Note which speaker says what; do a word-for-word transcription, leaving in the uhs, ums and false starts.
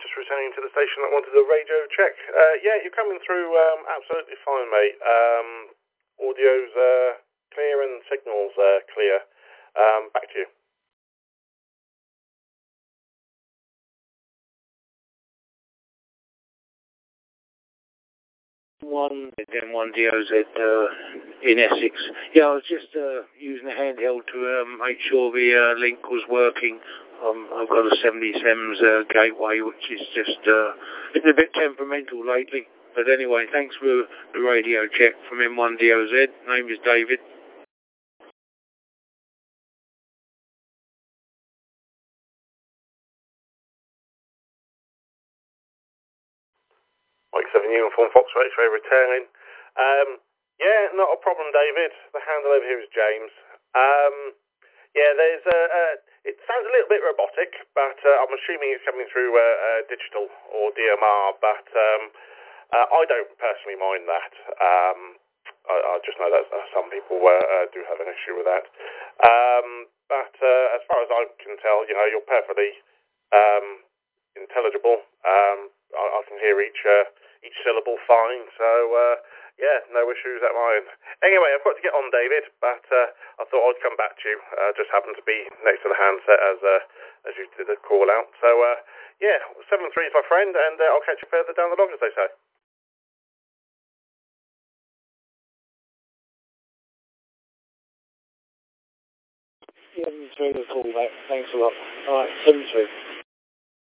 Speaker 1: just returning to the station that wanted a radio check. Uh, yeah, you're coming through um, absolutely fine, mate. Um, audio's uh, clear and signal's uh, clear. Um, back to you.
Speaker 2: One then one D O Z uh, in Essex. Yeah, I was just uh, using a handheld to um, make sure the uh, link was working. Um, I've got a seventy-sevens uh, gateway, which is just uh, it's a bit temperamental lately. But anyway, thanks for the radio check from M one D O Z. Name is David.
Speaker 1: Mike seven Uniform Foxtrot X-ray returning. Um, yeah, not a problem, David. The handle over here is James. Um, yeah, there's a, uh, it sounds a little bit robotic, but uh, I'm assuming it's coming through uh, uh, digital or D M R, but um, uh, I don't personally mind that. Um, I, I just know that uh, some people uh, uh, do have an issue with that. Um, but uh, as far as I can tell, you know, you're perfectly um, intelligible. Um, I, I can hear each uh, each syllable fine, so uh, yeah, no issues at my end. Anyway, I've got to get on, David, but uh, I thought I'd come back to you. Uh, just happened to be next to the handset as uh, as you did the call out. So uh, yeah, seven three is my friend, and uh, I'll catch you further down the log, as they say.
Speaker 2: Yeah, three to call back. Thanks a lot. All right, seven three.